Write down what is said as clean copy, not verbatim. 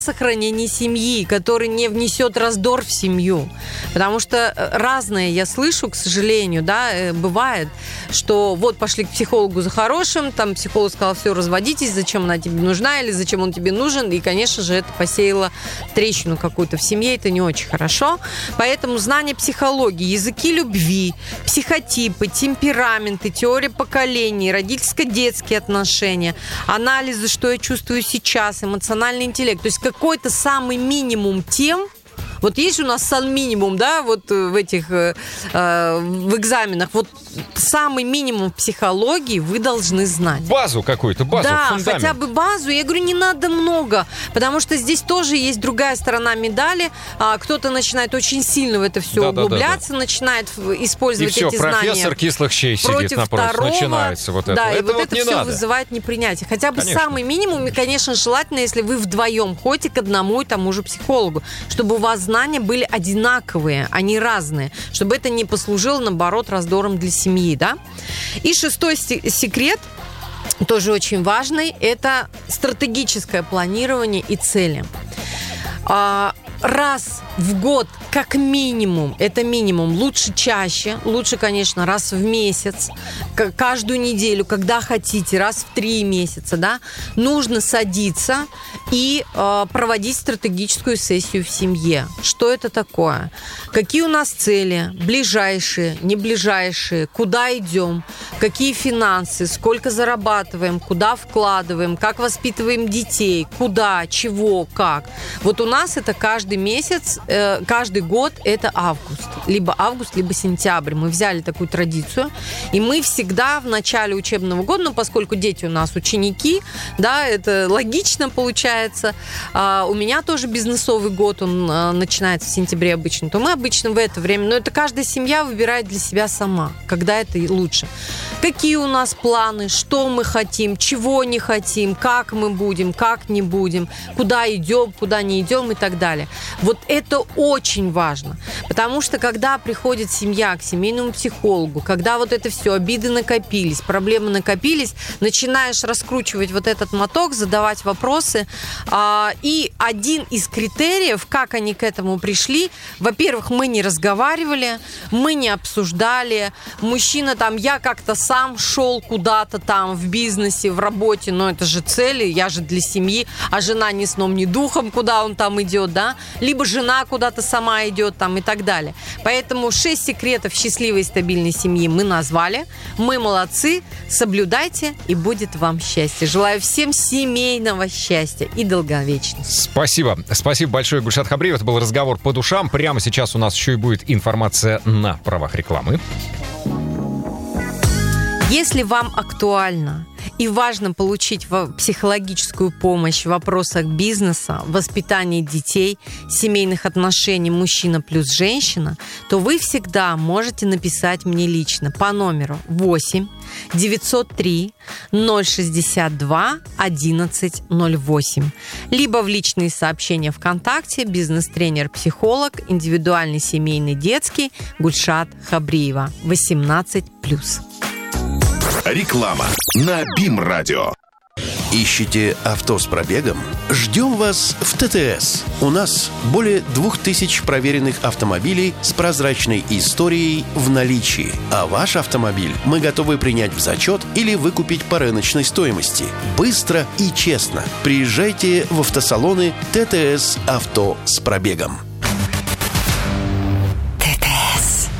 сохранение семьи, который не внесет раздор в семью. Потому что разное я слышу, к сожалению, да, бывает, что вот пошли к психологу за хорошим, там психолог сказал, все, разводитесь, зачем она тебе нужна или зачем он тебе нужен, и, конечно же, это посеяло трещину какую-то в семье, это не очень хорошо. Поэтому знание психологии, языки любви, психотипы, темпераменты, теория поколений, родительско-детские отношения, анализы, что я чувствую сейчас, эмоциональный интеллект, то есть какой-то самый минимум тем. Вот есть у нас сан-минимум, да, вот в этих, в экзаменах, вот самый минимум психологии вы должны знать. Базу какую-то, базу, да, фундамент. хотя бы базу. Я говорю, не надо много, потому что здесь тоже есть другая сторона медали. Кто-то начинает очень сильно в это все углубляться, начинает использовать эти знания. И все, профессор кислых щей сидит напротив, начинается вот это. Да, это и вот это не все надо. вызывает непринятие. Хотя бы самый минимум, и, конечно, желательно, если вы вдвоем ходите к одному и тому же психологу, чтобы у вас знания были одинаковые, а не разные, чтобы это не послужило, наоборот, раздором для семьи, да? И 6-й секрет, тоже очень важный, это стратегическое планирование и цели. Раз в год, как минимум, это минимум, лучше чаще, лучше, конечно, раз в месяц, каждую неделю, когда хотите, раз в 3 месяца, да, нужно садиться и проводить стратегическую сессию в семье. Что это такое? Какие у нас цели, ближайшие, не ближайшие, куда идем, какие финансы, сколько зарабатываем, куда вкладываем, как воспитываем детей, куда, чего, как. Вот у нас это каждый месяц, каждый год это август. Либо август, либо сентябрь. Мы взяли такую традицию. И мы всегда в начале учебного года, ну, поскольку дети у нас ученики, да, это логично получается. У меня тоже бизнесовый год, он начинается в сентябре обычно. То мы обычно в это время, но это каждая семья выбирает для себя сама, когда это лучше. Какие у нас планы, что мы хотим, чего не хотим, как мы будем, как не будем, куда идем, куда не идем и так далее. Вот это очень важно, потому что когда приходит семья к семейному психологу, когда вот это все, обиды накопились, проблемы накопились, начинаешь раскручивать вот этот моток, задавать вопросы, и один из критериев, как они к этому пришли, во-первых, мы не разговаривали, мы не обсуждали, мужчина там, я как-то сам шел куда-то там в бизнесе, в работе, но это же цели, я же для семьи, а жена ни сном, ни духом, куда он там идет, да, либо жена куда-то сама идет там и так далее. Поэтому 6 секретов счастливой и стабильной семьи мы назвали. Мы молодцы, соблюдайте, и будет вам счастье. Желаю всем семейного счастья и долговечности. Спасибо. Спасибо большое, Гульшат Хабриева. Это был разговор по душам. Прямо сейчас у нас еще и будет информация на правах рекламы. Если вам актуально и важно получить психологическую помощь в вопросах бизнеса, воспитания детей, семейных отношений мужчина плюс женщина, то вы всегда можете написать мне лично по номеру 8 903 062 1108, либо в личные сообщения ВКонтакте «Бизнес-тренер-психолог, индивидуальный семейный детский Гульшат Хабриева, 18+». Реклама на БИМ-радио. Ищете авто с пробегом? Ждем вас в ТТС. У нас более 2000 проверенных автомобилей с прозрачной историей в наличии. А ваш автомобиль мы готовы принять в зачет или выкупить по рыночной стоимости. Быстро и честно. Приезжайте в автосалоны ТТС «Авто с пробегом».